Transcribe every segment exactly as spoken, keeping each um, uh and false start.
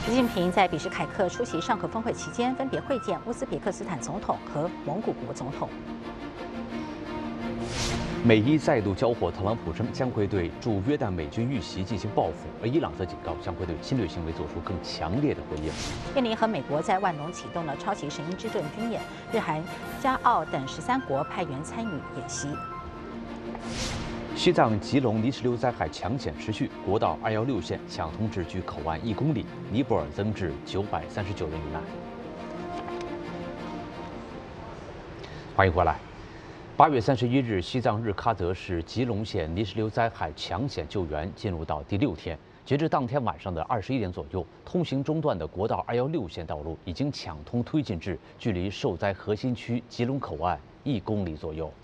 习近平在比什凯克出席上合峰会期间，分别会见乌兹别克斯坦总统和蒙古国总统。 美伊再度交火，特朗普称将会对驻约旦美军遇袭进行报复，而伊朗则警告将会对侵略行为做出更强烈的回应。 印尼和美国在万隆启动了超级神鹰之盾军演，日韩、加澳等十三国派员参与演习。 西藏吉隆泥石流灾害抢险持续，国道二幺六线抢通至距口岸一公里，尼泊尔增至九百三十九人遇难。欢迎回来。八月三十一日，西藏日喀则市吉隆县泥石流灾害抢险救援进入到第六天。截至当天晚上的二十一点左右，通行中断的国道二幺六线道路已经抢通推进至距离受灾核心区吉隆口岸一公里左右。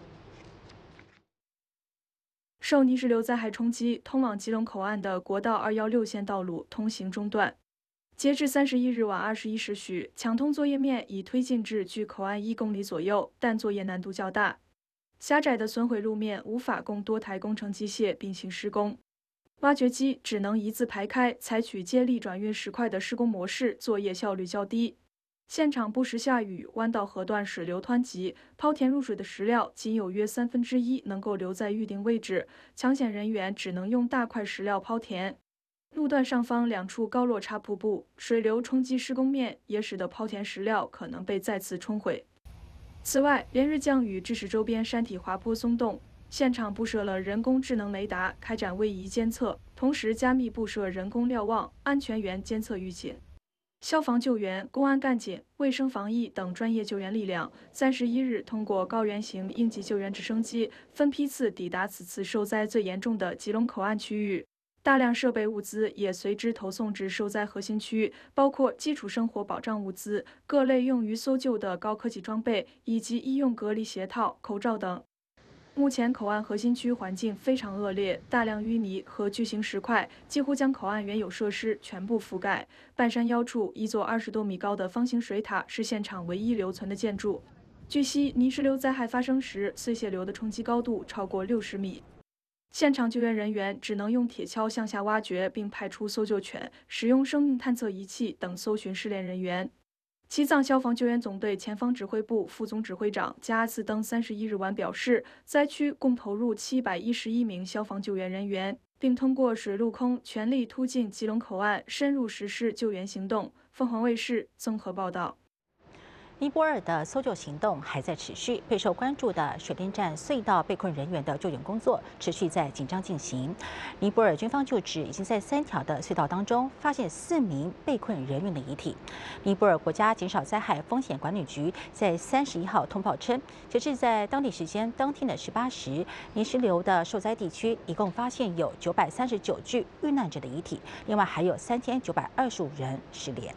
受泥石流灾害冲击，通往吉隆口岸的国道二幺六线道路通行中断。截至三十一日晚二十一时许，抢通作业面已推进至距口岸一公里左右，但作业难度较大。狭窄的损毁路面无法供多台工程机械并行施工，挖掘机只能一字排开，采取接力转运石块的施工模式，作业效率较低。 现场不时下雨，弯道河段水流湍急，抛填入水的石料仅有约三分之一能够留在预定位置，抢险人员只能用大块石料抛填。路段上方两处高落差瀑布，水流冲击施工面，也使得抛填石料可能被再次冲毁。此外，连日降雨致使周边山体滑坡松动，现场布设了人工智能雷达，开展位移监测，同时加密布设人工瞭望、安全员监测预警。 消防救援、公安干警、卫生防疫等专业救援力量，三十一日通过高原型应急救援直升机分批次抵达此次受灾最严重的吉隆口岸区域，大量设备物资也随之投送至受灾核心区，包括基础生活保障物资、各类用于搜救的高科技装备以及医用隔离鞋套、口罩等。 目前口岸核心区环境非常恶劣，大量淤泥和巨型石块几乎将口岸原有设施全部覆盖。半山腰处，一座二十多米高的方形水塔是现场唯一留存的建筑。据悉，泥石流灾害发生时，碎屑流的冲击高度超过六十米，现场救援人员只能用铁锹向下挖掘，并派出搜救犬，使用生命探测仪器等搜寻失联人员。 西藏消防救援总队前方指挥部副总指挥长加阿次登三十一日晚表示，灾区共投入七百一十一名消防救援人员，并通过水陆空全力突进吉隆口岸，深入实施救援行动。凤凰卫视综合报道。 尼泊尔的搜救行动还在持续，备受关注的水电站隧道被困人员的救援工作持续在紧张进行。尼泊尔军方就职已经在三条的隧道当中发现四名被困人员的遗体。尼泊尔国家减少灾害风险管理局在三十一号通报称，截至在当地时间当天的十八时，泥石流的受灾地区一共发现有九百三十九具遇难者的遗体，另外还有三千九百二十五人失联。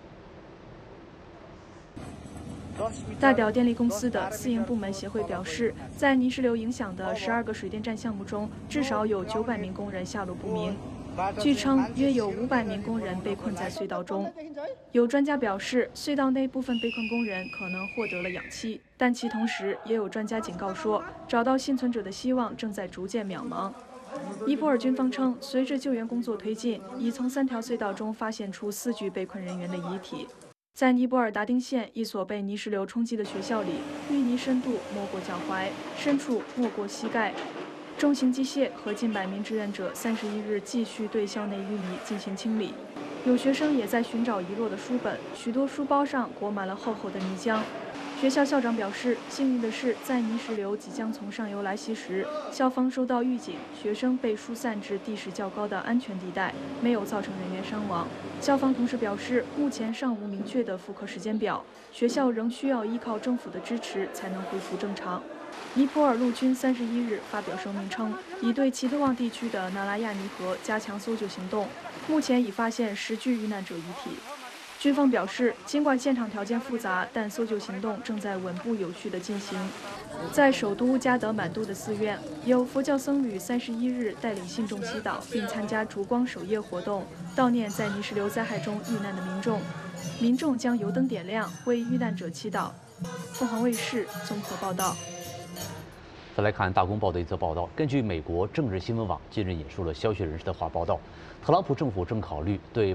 代表电力公司的私营部门协会表示，在泥石流影响的十二个水电站项目中，至少有九百名工人下落不明。据称，约有五百名工人被困在隧道中。有专家表示，隧道内部分被困工人可能获得了氧气，但其同时也有专家警告说，找到幸存者的希望正在逐渐渺茫。尼泊尔军方称，随着救援工作推进，已从三条隧道中发现出四具被困人员的遗体。 在尼泊尔达丁县一所被泥石流冲击的学校里，淤泥深度没过脚踝，深处没过膝盖。重型机械和近百名志愿者三十一日继续对校内淤泥进行清理。有学生也在寻找遗落的书本，许多书包上裹满了厚厚的泥浆。学校校长表示，幸运的是，在泥石流即将从上游来袭时，校方收到预警，学生被疏散至地势较高的安全地带，没有造成人员伤亡。校方同时表示，目前尚无明确的复课时间表，学校仍需要依靠政府的支持才能恢复正常。尼泊尔陆军三十一日发表声明称，已对奇特旺地区的纳拉亚尼河加强搜救行动，目前已发现十具遇难者遗体。 军方表示，尽管现场条件复杂，但搜救行动正在稳步有序地进行。在首都加德满都的寺院，有佛教僧侣三十一日带领信众祈祷，并参加烛光守夜活动，悼念在泥石流灾害中遇难的民众。民众将油灯点亮，为遇难者祈祷。凤凰卫视综合报道。 再来看大公报的一则报道，根据美国政治新闻网近日引述了消息人士的话报道，特朗普政府正考虑对